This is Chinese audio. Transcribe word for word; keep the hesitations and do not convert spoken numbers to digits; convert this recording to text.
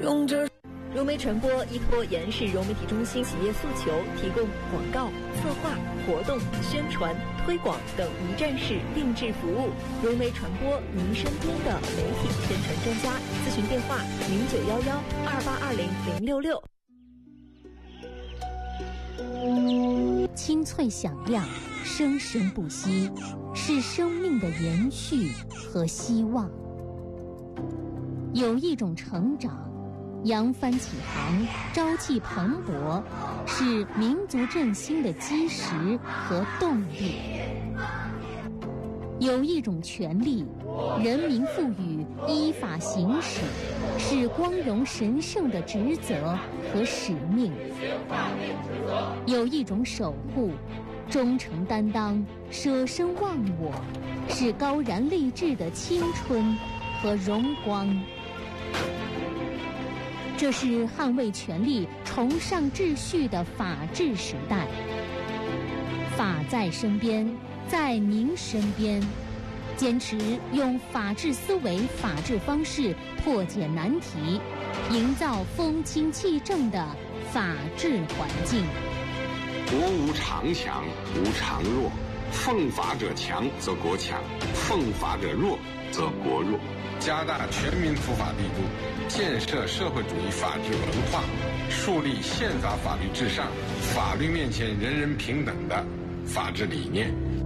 用这。 融媒传播依托延世融媒体中心企业诉求，提供广告、策划、活动、宣传、推广等一站式定制服务。融媒传播，您身边的媒体宣传专家。咨询电话：零九幺幺二八二零零六六。 清脆响亮，生生不息，是生命的延续和希望。有一种成长，扬帆起航，朝气蓬勃，是民族振兴的基石和动力。有一种权利，人民赋予，依法行使，是光荣神圣的职责和使命。有一种守护，忠诚担当，舍身忘我，是高燃励志的青春和荣光。这是捍卫权利、崇尚秩序的法治时代。法在身边，在您身边，坚持用法治思维、法治方式破解难题，营造风清气正的法治环境。 国无常强，无常弱。奉法者强，则国强；奉法者弱，则国弱。 加大全民普法力度，建设社会主义法治文化，树立宪法法律至上、法律面前人人平等的法治理念。